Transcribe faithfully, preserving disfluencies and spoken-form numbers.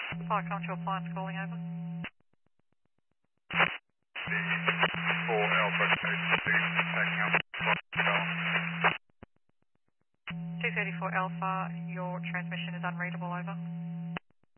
Fire control appliance calling over. four Alpha code two, taking up two thirty-four Alpha, your transmission is unreadable, over.